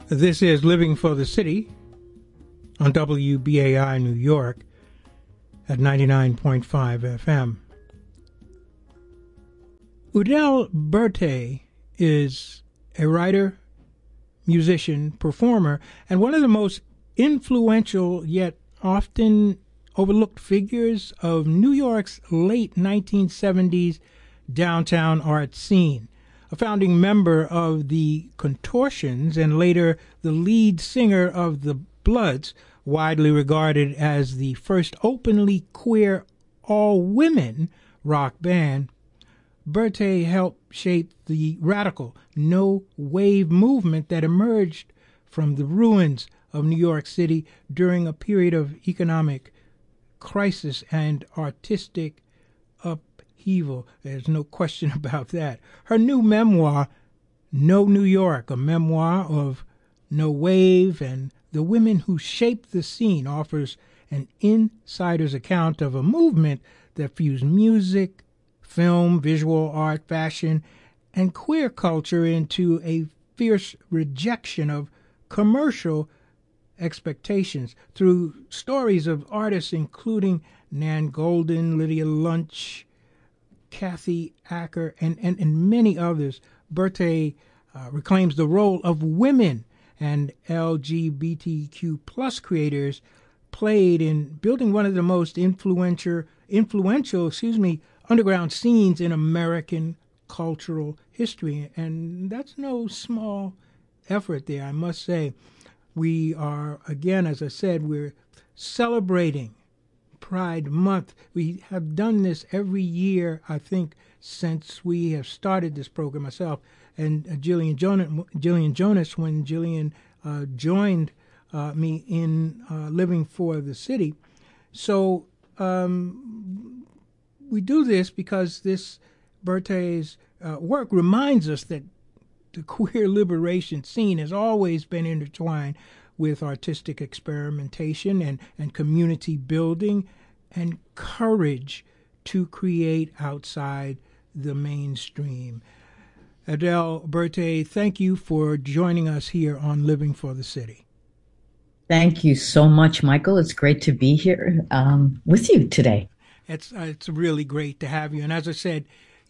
This is Living for the City on WBAI New York at 99.5 FM. Udell Berte is a writer, musician, performer, and one of the most influential yet often overlooked figures of New York's late 1970s downtown art scene. A founding member of the Contortions and later the lead singer of the Bloods, widely regarded as the first openly queer all-women rock band, Berte helped shape the radical no-wave movement that emerged from the ruins of New York City during a period of economic crisis and artistic upheaval. There's no question about that. Her new memoir, No New York, a memoir of no wave and the women who shaped the scene, offers an insider's account of a movement that fused music, film, visual art, fashion, and queer culture into a fierce rejection of commercial expectations through stories of artists including Nan Goldin, Lydia Lunch, Kathy Acker, and many others. Berte reclaims the role of women and LGBTQ plus creators played in building one of the most influential underground scenes in American cultural history. And that's no small effort there, I must say. We are, again, as I said, we're celebrating Pride Month. We have done this every year, I think, since we have started this program. Myself and Jillian Jonas, when Jillian joined me in Living for the City. So we do this because this Berte's work reminds us that the queer liberation scene has always been intertwined with artistic experimentation and community building and courage to create outside the mainstream. Udell Berte, thank you for joining us here on Living for the City. Thank you so much, Michael. It's great to be here with you today. It's really great to have you. And as I said,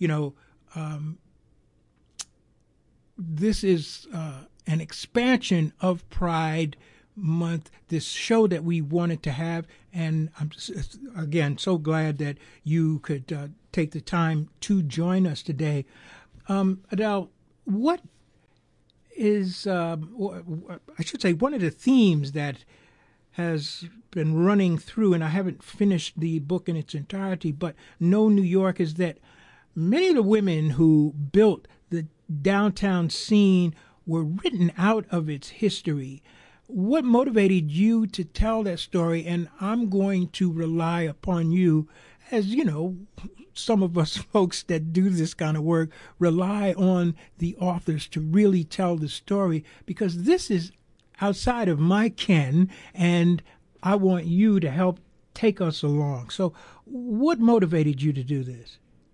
this is an expansion of Pride Month, this show that we wanted to have. And I'm just, again, so glad that you could take the time to join us today. Udell, what is, I should say, one of the themes that has been running through, and I haven't finished the book in its entirety, but No New York, is that many of the women who built the downtown scene were written out of its history. What motivated you to tell that story? And I'm going to rely upon you, as you know, some of us folks that do this kind of work rely on the authors to really tell the story, because this is outside of my ken, and I want you to help take us along. So what motivated you to do this?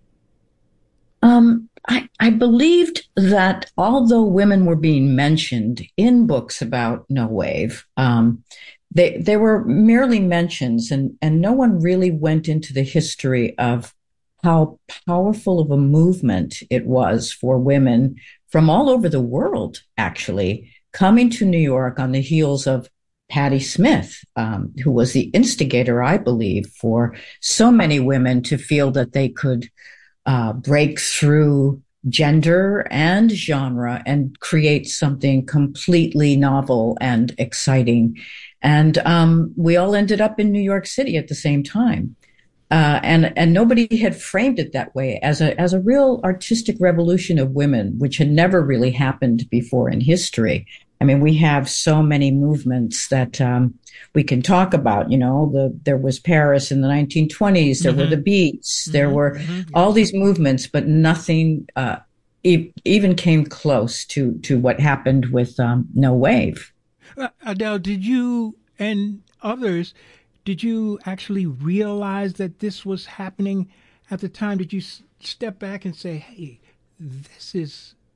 I believed that although women were being mentioned in books about No Wave, they were merely mentions, and no one really went into the history of how powerful of a movement it was for women from all over the world, actually, coming to New York on the heels of Patti Smith, who was the instigator, I believe, for so many women to feel that they could break through gender and genre and create something completely novel and exciting. And we all ended up in New York City at the same time. And nobody had framed it that way as a real artistic revolution of women, which had never really happened before in history. I mean, we have so many movements that we can talk about. There was Paris in the 1920s. There were the Beats. There were all these movements, but nothing even came close to what happened with No Wave. Udell, did you and others, did you actually realize that this was happening at the time? Did you step back and say, hey, this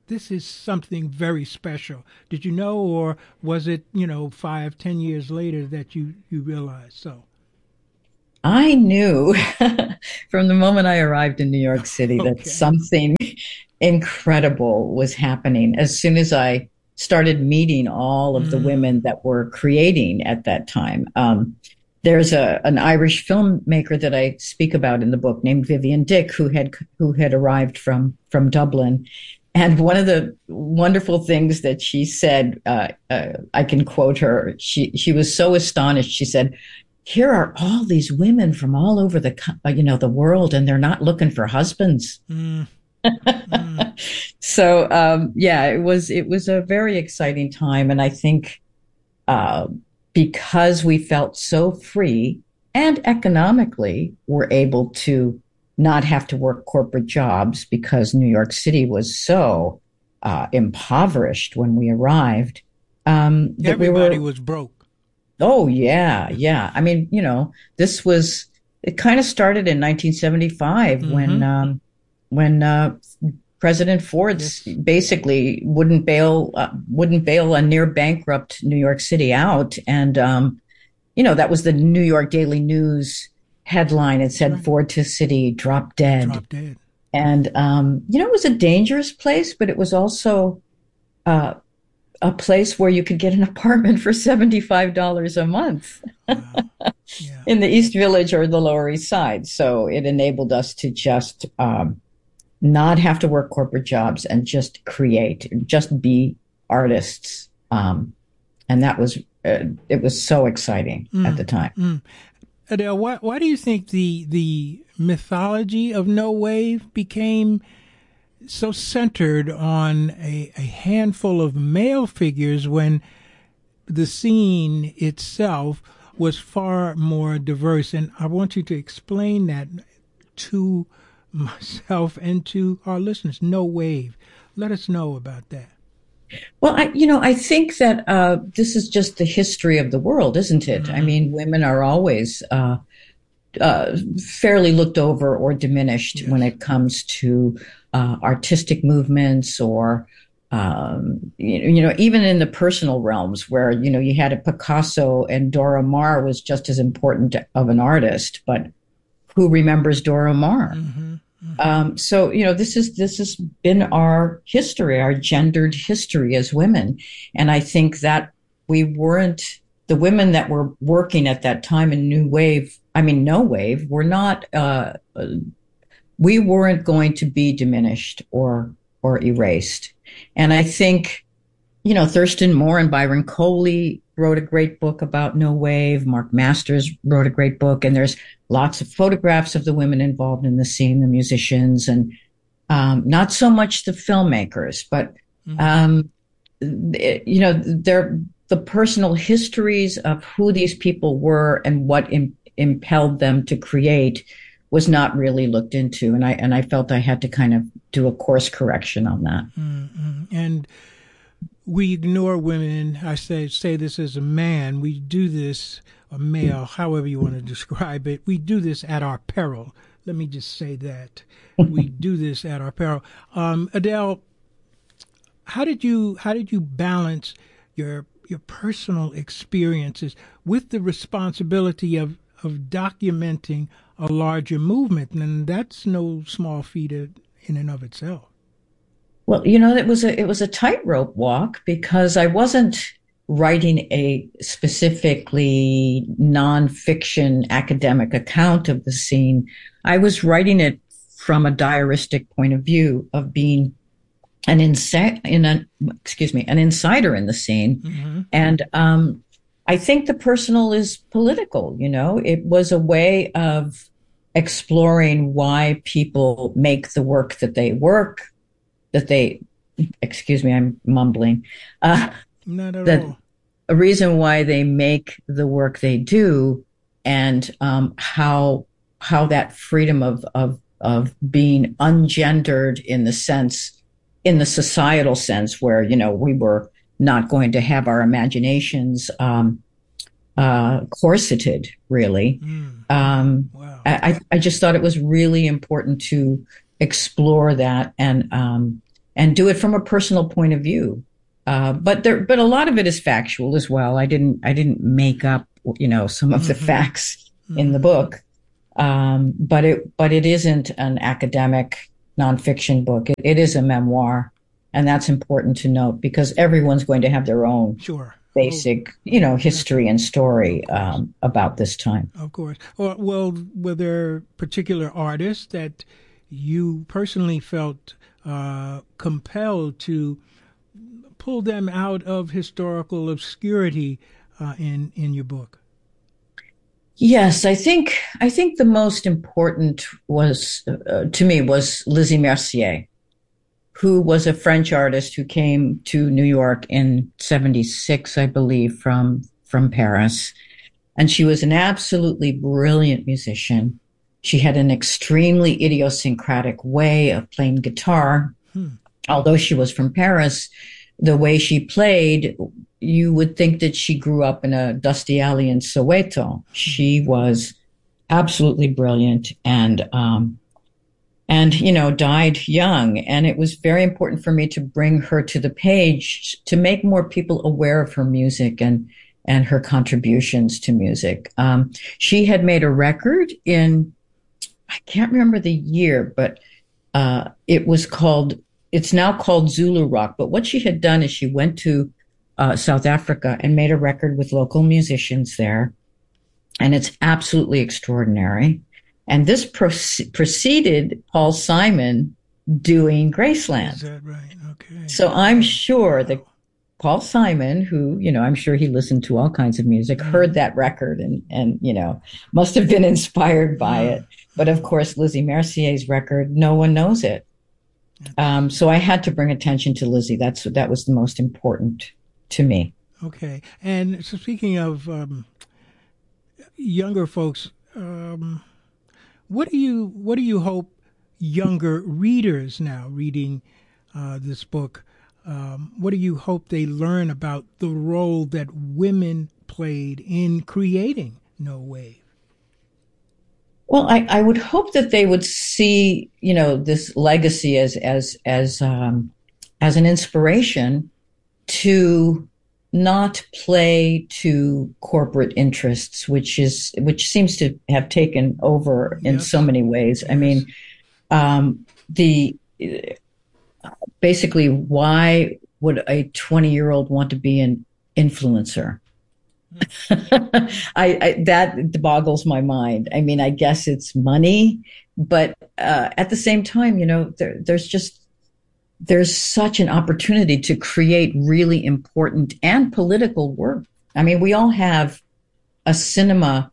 this is something very special? Did you know, or was it 5, 10 years later that you realized so? I knew from the moment I arrived in New York City that something incredible was happening. As soon as I started meeting all of the women that were creating at that time. There's an Irish filmmaker that I speak about in the book named Vivian Dick, who had arrived from Dublin. And one of the wonderful things that she said, I can quote her. She was so astonished. She said, "Here are all these women from all over the world, and they're not looking for husbands." So, it was a very exciting time. And I think, because we felt so free and economically were able to not have to work corporate jobs because New York City was so, impoverished when we arrived. Everybody was broke. Oh, yeah. Yeah. I mean, it kind of started in 1975 when President Ford basically wouldn't bail a near bankrupt New York City out. And, that was the New York Daily News headline. It said, "Ford to city, drop dead." Drop dead. And, it was a dangerous place, but it was also a place where you could get an apartment for $75 a month. Wow. Yeah. In the East Village or the Lower East Side. So it enabled us to just not have to work corporate jobs and just create, just be artists. And that was, it was so exciting at the time. Adele, why do you think the mythology of No Wave became so centered on a handful of male figures when the scene itself was far more diverse? And I want you to explain that to myself and to our listeners. No Wave. Let us know about that. Well, I think that this is just the history of the world, isn't it? I mean, women are always fairly looked over or diminished when it comes to artistic movements or, even in the personal realms where, you had a Picasso and Dora Maar was just as important of an artist, but who remembers Dora Maar? So, this has been our history, our gendered history as women. And I think that the women that were working at that time in No Wave were not, we weren't going to be diminished or erased. And I think, Thurston Moore and Byron Coley wrote a great book about No Wave. Mark Masters wrote a great book, and there's lots of photographs of the women involved in the scene, the musicians, and not so much the filmmakers, but the personal histories of who these people were and what impelled them to create was not really looked into, and I felt I had to kind of do a course correction on that. And we ignore women. I say this as a man. We do this, a male, however you want to describe it. We do this at our peril. Let me just say that. We do this at our peril. Adele, how did you balance your personal experiences with the responsibility of documenting a larger movement? And that's no small feat in and of itself. Well, it was a tightrope walk because I wasn't writing a specifically nonfiction academic account of the scene. I was writing it from a diaristic point of view of being an insider in the scene. And I think the personal is political. It was a way of exploring why people make the work that they I'm mumbling. Not at all. A reason why they make the work they do, and how that freedom of being ungendered in the societal sense, where we were not going to have our imaginations corseted, really. Wow. I just thought it was really important to explore that and and do it from a personal point of view. But a lot of it is factual as well. I didn't make up, some of the facts in the book. But it isn't an academic nonfiction book. It is a memoir, and that's important to note because everyone's going to have their own Sure. basic, history and story about this time. Of course. Well, were there particular artists that you personally felt compelled to pull them out of historical obscurity in your book? Yes, I think the most important was to me was Lizzie Mercier, who was a French artist who came to New York in '76, I believe, from Paris. And she was an absolutely brilliant musician. She had an extremely idiosyncratic way of playing guitar. Although she was from Paris, the way she played, you would think that she grew up in a dusty alley in Soweto. She was absolutely brilliant and died young. And it was very important for me to bring her to the page to make more people aware of her music and her contributions to music. She had made a record I can't remember the year, but it's now called Zulu Rock. But what she had done is she went to South Africa and made a record with local musicians there. And it's absolutely extraordinary. And this preceded Paul Simon doing Graceland. Is that right? Okay. So I'm sure that Paul Simon, who, I'm sure he listened to all kinds of music, heard that record and must have been inspired by it. But of course, Lizzie Mercier's record, no one knows it. So I had to bring attention to Lizzie. That was the most important to me. Okay. And so speaking of younger folks, what do you hope younger readers now reading this book, what do you hope they learn about the role that women played in creating No Wave? Well, I would hope that they would see, this legacy as an inspiration to not play to corporate interests, which seems to have taken over in so many ways. Yes. I mean, basically, why would a 20-year-old want to be an influencer? That boggles my mind. I mean, I guess it's money, but at the same time, there's such an opportunity to create really important and political work. I mean, we all have a cinema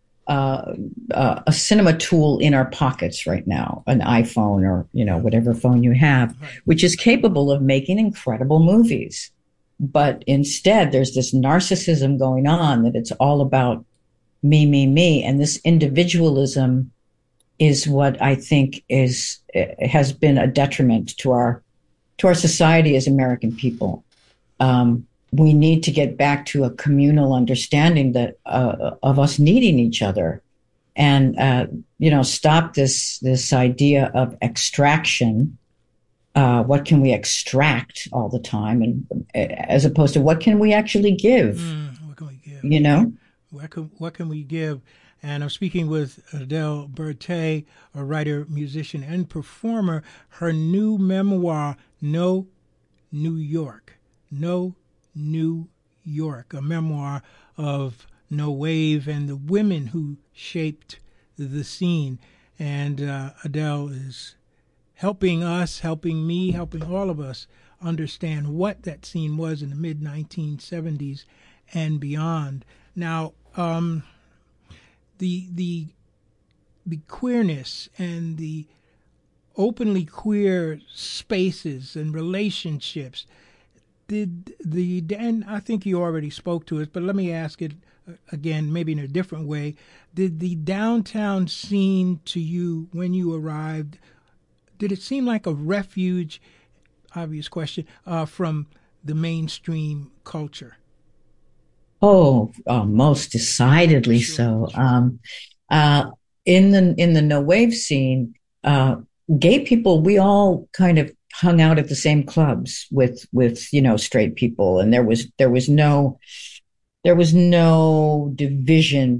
tool in our pockets right now, an iPhone or whatever phone you have, which is capable of making incredible movies. But instead, there's this narcissism going on that it's all about me, me, me. And this individualism is what I think has been a detriment to our society as American people. We need to get back to a communal understanding that of us needing each other and, stop this idea of extraction. What can we extract all the time, and as opposed to what can we actually give? What can we give? What can we give? And I'm speaking with Adele Berthet, a writer, musician, and performer. Her new memoir, No New York, No New York, a memoir of No Wave and the women who shaped the scene. And Adele is helping us, helping me, helping all of us understand what that scene was in the mid-1970s and beyond. Now, the queerness and the openly queer spaces and relationships, and I think you already spoke to it, but let me ask it again, maybe in a different way. Did the downtown scene to you when you arrived, did it seem like a refuge, obvious question, from the mainstream culture? Oh, most decidedly so. In the no wave scene, gay people, we all kind of hung out at the same clubs with straight people, and there was no division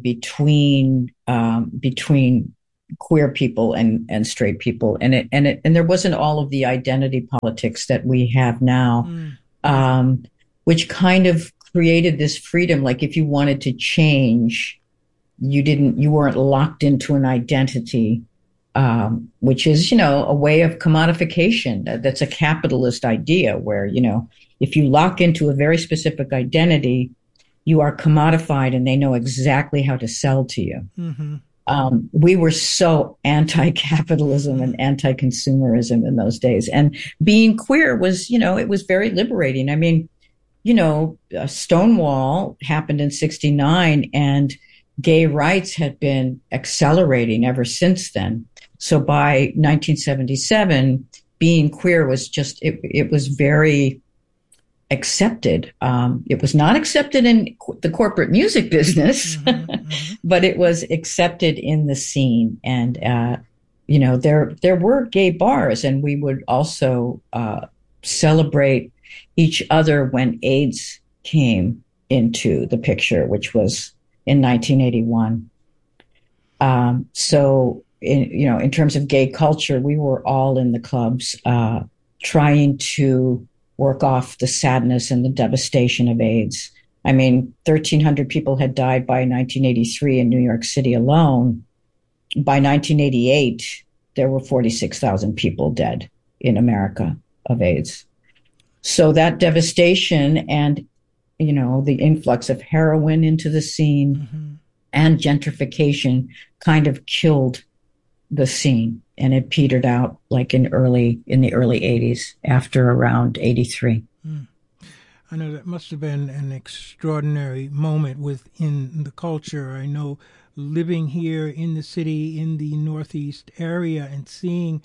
between queer people and straight people, and there wasn't all of the identity politics that we have now, which kind of created this freedom. Like if you wanted to change, you weren't locked into an identity, which is, a way of commodification. That's a capitalist idea where, if you lock into a very specific identity, you are commodified and they know exactly how to sell to you. Mm-hmm. We were so anti-capitalism and anti-consumerism in those days. And being queer was, it was very liberating. I mean, Stonewall happened in 1969 and gay rights had been accelerating ever since then. So by 1977, being queer was just, it was very accepted. It was not accepted in the corporate music business, but it was accepted in the scene. And, there were gay bars, and we would also celebrate each other when AIDS came into the picture, which was in 1981. So, in terms of gay culture, we were all in the clubs trying to work off the sadness and the devastation of AIDS. I mean, 1,300 people had died by 1983 in New York City alone. By 1988, there were 46,000 people dead in America of AIDS. So that devastation and, the influx of heroin into the scene and gentrification kind of killed the scene, and it petered out like in the early 80s after around 83. I know that must have been an extraordinary moment within the culture. I know living here in the city, in the Northeast area, and seeing,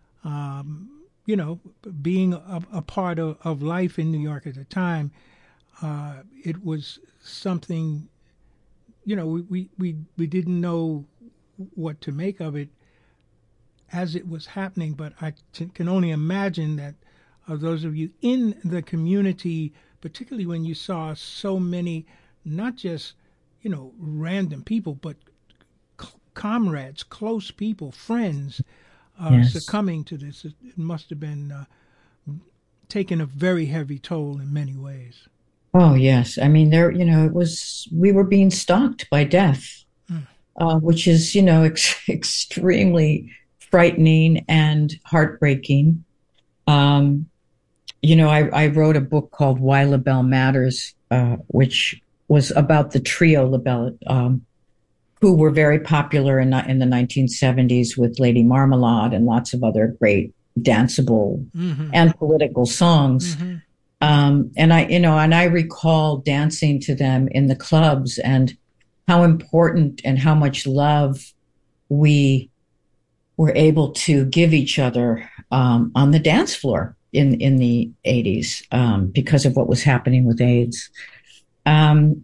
being a part of life in New York at the time, it was something, we didn't know what to make of it as it was happening, but I can only imagine that those of you in the community, particularly when you saw so many, not just, random people, but comrades, close people, friends, succumbing to this, it must have been taken a very heavy toll in many ways. Oh, yes. I mean, we were being stalked by death, which is, extremely frightening and heartbreaking. I wrote a book called Why LaBelle Matters, which was about the trio LaBelle, who were very popular in the 1970s with Lady Marmalade and lots of other great danceable and political songs. And I recall dancing to them in the clubs and how important and how much love we were able to give each other on the dance floor in the 80s because of what was happening with AIDS. And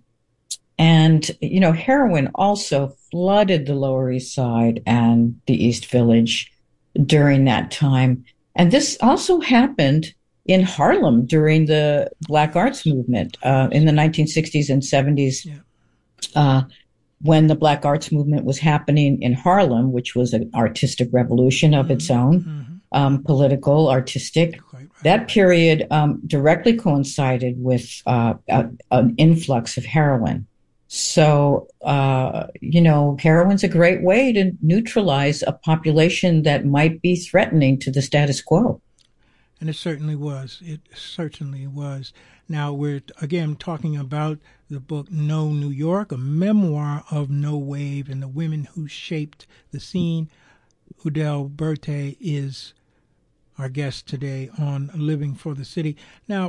heroin also flooded the Lower East Side and the East Village during that time. And this also happened in Harlem during the Black Arts Movement in the 1960s and 70s. When the Black Arts Movement was happening in Harlem, which was an artistic revolution of its own, political, artistic. Right. That period directly coincided with an influx of heroin. So, heroin's a great way to neutralize a population that might be threatening to the status quo. And it certainly was. It certainly was. Now, we're, again, talking about the book No New York, a memoir of No Wave and the women who shaped the scene. Udell Berte is our guest today on Living for the City. Now,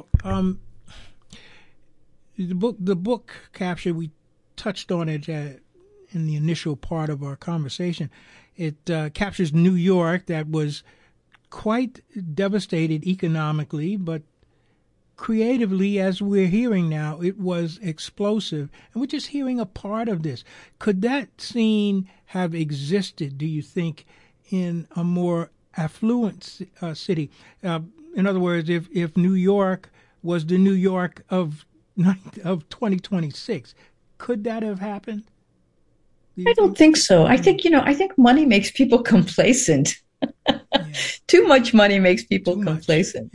the book captured, we touched on it in the initial part of our conversation. It captures New York that was quite devastated economically, but creatively, as we're hearing now, it was explosive. And we're just hearing a part of this. Could that scene have existed, do you think, in a more affluent city? In other words, if New York was the New York of 2026, could that have happened? I don't think so. I think, I think money makes people complacent. Yeah. Too much money makes people Too much. complacent.